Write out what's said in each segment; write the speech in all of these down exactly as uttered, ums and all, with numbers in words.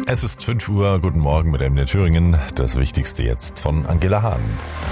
Es ist fünf Uhr, guten Morgen mit M D R Thüringen. Das Wichtigste jetzt von Angela Hahn.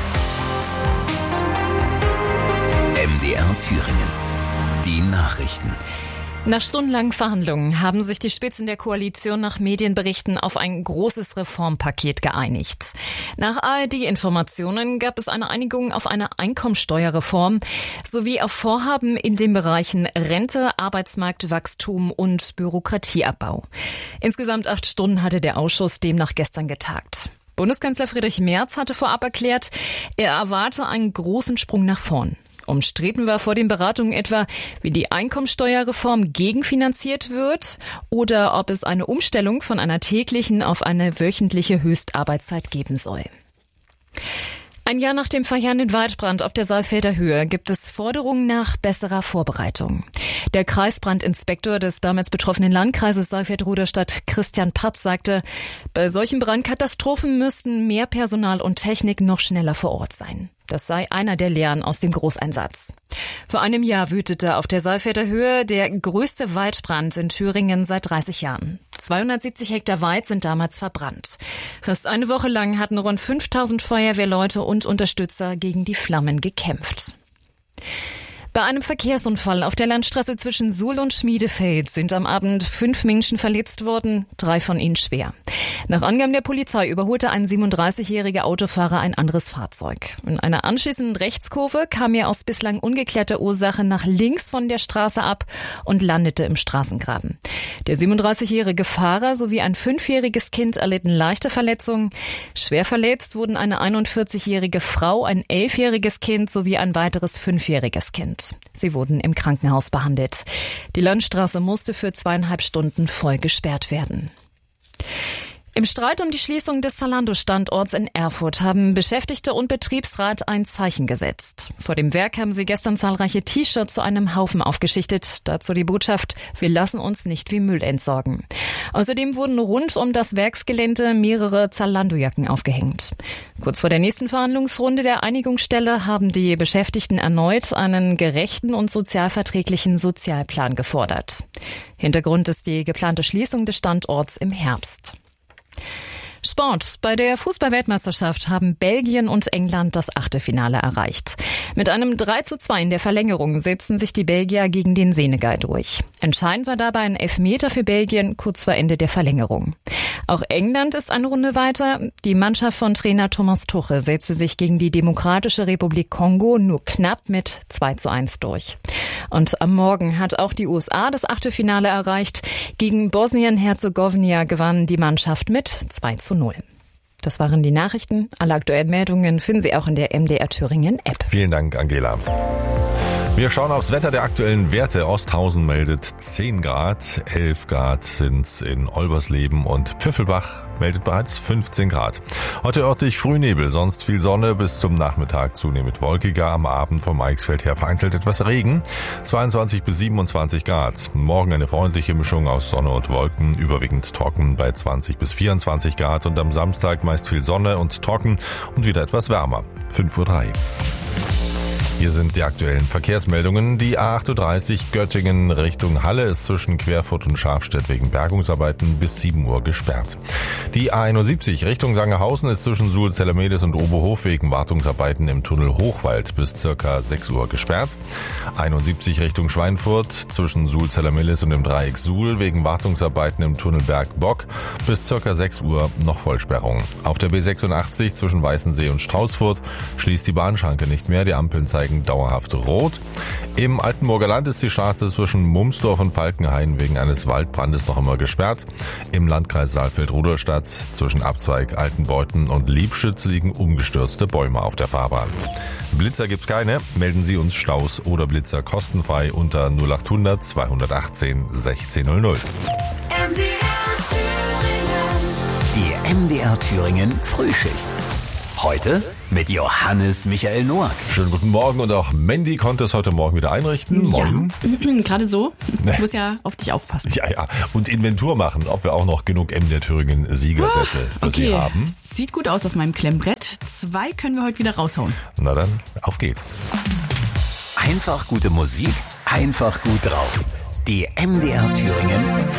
M D R Thüringen. Die Nachrichten. Nach stundenlangen Verhandlungen haben sich die Spitzen der Koalition nach Medienberichten auf ein großes Reformpaket geeinigt. Nach A R D-Informationen gab es eine Einigung auf eine Einkommensteuerreform sowie auf Vorhaben in den Bereichen Rente, Arbeitsmarktwachstum und Bürokratieabbau. Insgesamt acht Stunden hatte der Ausschuss demnach gestern getagt. Bundeskanzler Friedrich Merz hatte vorab erklärt, er erwarte einen großen Sprung nach vorn. Umstritten war vor den Beratungen etwa, wie die Einkommensteuerreform gegenfinanziert wird oder ob es eine Umstellung von einer täglichen auf eine wöchentliche Höchstarbeitszeit geben soll. Ein Jahr nach dem verheerenden Waldbrand auf der Saalfelder Höhe gibt es Forderungen nach besserer Vorbereitung. Der Kreisbrandinspektor des damals betroffenen Landkreises Saalfeld-Ruderstadt, Christian Patz, sagte, bei solchen Brandkatastrophen müssten mehr Personal und Technik noch schneller vor Ort sein. Das sei einer der Lehren aus dem Großeinsatz. Vor einem Jahr wütete auf der Saalfelder Höhe der größte Waldbrand in Thüringen seit dreißig Jahren. zweihundertsiebzig Hektar Wald sind damals verbrannt. Fast eine Woche lang hatten rund fünftausend Feuerwehrleute und Unterstützer gegen die Flammen gekämpft. Bei einem Verkehrsunfall auf der Landstraße zwischen Suhl und Schmiedefeld sind am Abend fünf Menschen verletzt worden, drei von ihnen schwer. Nach Angaben der Polizei überholte ein siebenunddreißigjähriger Autofahrer ein anderes Fahrzeug. In einer anschließenden Rechtskurve kam er aus bislang ungeklärter Ursache nach links von der Straße ab und landete im Straßengraben. Der siebenunddreißigjährige Fahrer sowie ein fünfjähriges Kind erlitten leichte Verletzungen. Schwer verletzt wurden eine einundvierzigjährige Frau, ein elfjähriges Kind sowie ein weiteres fünfjähriges Kind. Sie wurden im Krankenhaus behandelt. Die Landstraße musste für zweieinhalb Stunden voll gesperrt werden. Im Streit um die Schließung des Zalando-Standorts in Erfurt haben Beschäftigte und Betriebsrat ein Zeichen gesetzt. Vor dem Werk haben sie gestern zahlreiche T-Shirts zu einem Haufen aufgeschichtet. Dazu die Botschaft, wir lassen uns nicht wie Müll entsorgen. Außerdem wurden rund um das Werksgelände mehrere Zalando-Jacken aufgehängt. Kurz vor der nächsten Verhandlungsrunde der Einigungsstelle haben die Beschäftigten erneut einen gerechten und sozialverträglichen Sozialplan gefordert. Hintergrund ist die geplante Schließung des Standorts im Herbst. Sport. Bei der Fußball-Weltmeisterschaft haben Belgien und England das Achtelfinale erreicht. Mit einem drei zu zwei in der Verlängerung setzten sich die Belgier gegen den Senegal durch. Entscheidend war dabei ein Elfmeter für Belgien kurz vor Ende der Verlängerung. Auch England ist eine Runde weiter. Die Mannschaft von Trainer Thomas Tuchel setzte sich gegen die Demokratische Republik Kongo nur knapp mit zwei zu eins durch. Und am Morgen hat auch die U S A das Achtelfinale erreicht. Gegen Bosnien-Herzegowina gewann die Mannschaft mit zwei zu null. Das waren die Nachrichten. Alle aktuellen Meldungen finden Sie auch in der M D R Thüringen App. Vielen Dank, Angela. Wir schauen aufs Wetter der aktuellen Werte. Osthausen meldet zehn Grad, elf Grad sind's in Olbersleben und Pfiffelbach meldet bereits fünfzehn Grad. Heute örtlich Frühnebel, sonst viel Sonne, bis zum Nachmittag zunehmend wolkiger, am Abend vom Eichsfeld her vereinzelt etwas Regen, zweiundzwanzig bis siebenundzwanzig Grad. Morgen eine freundliche Mischung aus Sonne und Wolken, überwiegend trocken bei zwanzig bis vierundzwanzig Grad und am Samstag meist viel Sonne und trocken und wieder etwas wärmer. fünf Uhr drei. Hier sind die aktuellen Verkehrsmeldungen. Die A achtunddreißig Göttingen Richtung Halle ist zwischen Querfurt und Schafstedt wegen Bergungsarbeiten bis sieben Uhr gesperrt. Die A einundsiebzig Richtung Sangerhausen ist zwischen Suhl-Zellermedes und Oberhof wegen Wartungsarbeiten im Tunnel Hochwald bis circa sechs Uhr gesperrt. einundsiebzig Richtung Schweinfurt zwischen Suhl-Zellermedes und dem Dreieck Suhl wegen Wartungsarbeiten im Tunnel Bergbock bis circa sechs Uhr noch Vollsperrung. Auf der B sechsundachtzig zwischen Weißensee und Straußfurt schließt die Bahnschranke nicht mehr. Die Ampeln zeigen dauerhaft rot. Im Altenburger Land ist die Straße zwischen Mumsdorf und Falkenhain wegen eines Waldbrandes noch immer gesperrt. Im Landkreis Saalfeld-Ruderstadt zwischen Abzweig Altenbeuthen und Liebschütz liegen umgestürzte Bäume auf der Fahrbahn. Blitzer gibt's keine. Melden Sie uns Staus oder Blitzer kostenfrei unter null achthundert zweihundertachtzehn sechzehn null null. M D R Thüringen. Die M D R Thüringen Frühschicht. Heute mit Johannes Michael Noack. Schönen guten Morgen und auch Mandy konnte es heute Morgen wieder einrichten. Morgen. Ja, gerade so. Ich muss ja auf dich aufpassen. Ja, ja. Und Inventur machen, ob wir auch noch genug M D R Thüringen Siegersessel für okay. Sie haben. Sieht gut aus auf meinem Klemmbrett. Zwei können wir heute wieder raushauen. Na dann, auf geht's. Einfach gute Musik, einfach gut drauf. Die M D R Thüringen